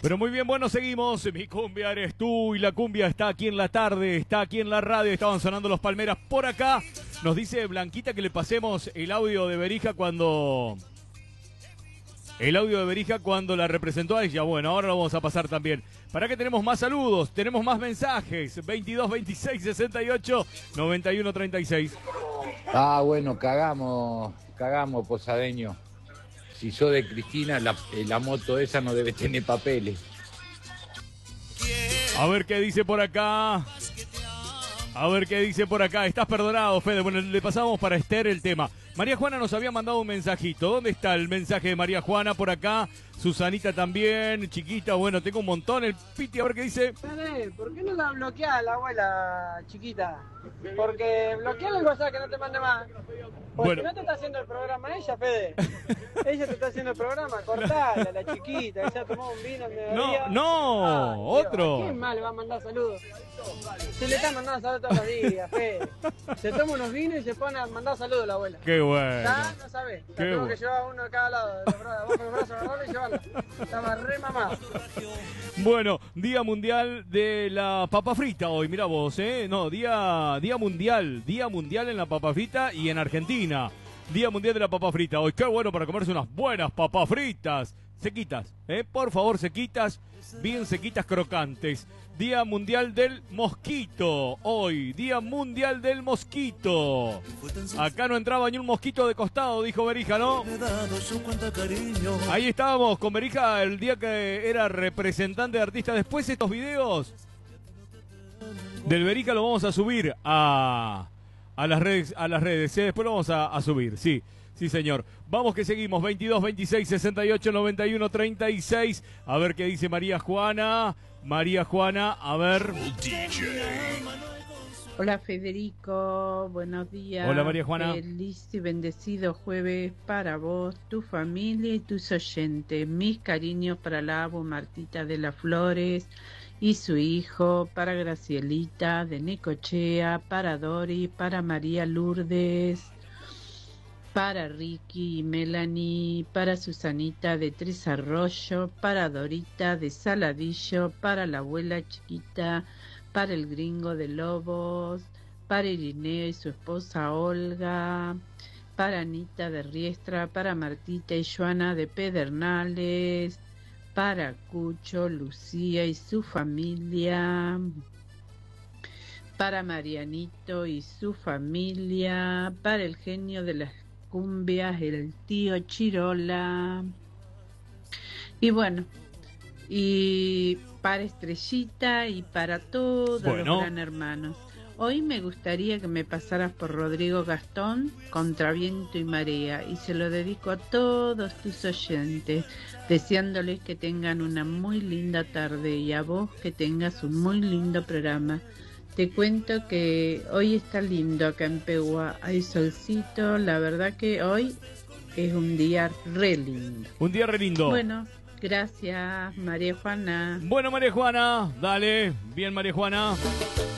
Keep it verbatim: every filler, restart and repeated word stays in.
Pero muy bien, bueno, seguimos. Mi cumbia eres tú y la cumbia está aquí en la tarde, está aquí en la radio, estaban sonando los Palmeras por acá. Nos dice Blanquita que le pasemos el audio de Berija cuando... El audio de Berija cuando la representó a ella. Bueno, ahora lo vamos a pasar también. ¿Para qué tenemos más saludos? Tenemos más mensajes. veintidós, veintiséis, sesenta y ocho, noventa y uno, treinta y seis. Ah, bueno, cagamos, cagamos, posadeño. Si sos de Cristina, la, la moto esa no debe tener papeles. A ver qué dice por acá. A ver qué dice por acá. Estás perdonado, Fede. Bueno, le pasamos para Esther el tema. María Juana nos había mandado un mensajito. ¿Dónde está el mensaje de María Juana? Por acá. Susanita también. Chiquita, bueno, tengo un montón. El Piti, a ver qué didice. Fede, ¿por qué no la bloqueás la abuela chiquita? Porque bloqueala el WhatsApp que no te mande más. Porque Bueno. no te está haciendo el programa ella, Fede. Ella te está haciendo el programa. Cortala, la chiquita. Ella tomó un vino al mediodía. No, no, Ay, Dios, otro. ¿a quién más le va a mandar saludos? Se le está mandando saludos todos los días, Fede. Se toma unos vinos y se pone a mandar saludos a la abuela. Qué bueno. ¿Está? No sabés. Qué Tengo bueno. que llevar uno de cada lado. De verdad, abajo del brazo, agarrarlo y llevarlo. Estaba re mamado. Bueno, Día Mundial de la Papa Frita hoy, mira vos, ¿eh? No, Día, día Mundial, Día Mundial en la Papa Frita y en Argentina. Día Mundial de la Papa Frita hoy, qué bueno para comerse unas buenas papas fritas. Sequitas, ¿eh? Por favor, sequitas, bien sequitas, crocantes. Día Mundial del Mosquito, hoy, Día Mundial del Mosquito. Acá no entraba ni un mosquito de costado, dijo Berija, ¿no? Ahí estábamos con Berija el día que era representante de artista. Después estos videos del Berija lo vamos a subir a, a las redes, a las redes, ¿eh? Después lo vamos a, a subir, sí. Sí, señor. Vamos que seguimos. veintidós, veintiséis, sesenta y ocho, noventa y uno, treinta y seis. A ver qué dice María Juana. María Juana, a ver. Hola Federico, buenos días. Hola María Juana. Feliz y bendecido jueves para vos, tu familia y tus oyentes. Mis cariños para la Abu Martita de las Flores y su hijo, para Gracielita de Necochea, para Dori, para María Lourdes, para Ricky y Melanie, para Susanita de Tres Arroyos, para Dorita de Saladillo, para la abuela chiquita, para el gringo de Lobos, para Irineo y su esposa Olga, para Anita de Riestra, para Martita y Joana de Pedernales, para Cucho, Lucía y su familia, para Marianito y su familia, para el genio de las cumbias, el tío Chirola, y bueno, y para Estrellita y para todos Bueno. los gran hermanos. Hoy me gustaría que me pasaras por Rodrigo Gastón, Contra Viento y Marea, y se lo dedico a todos tus oyentes, deseándoles que tengan una muy linda tarde y a vos que tengas un muy lindo programa. Te cuento que hoy está lindo acá en Pegua, hay solcito, la verdad que hoy es un día re lindo. Un día re lindo. Bueno, gracias María Juana. Bueno, María Juana, dale. Bien, María Juana.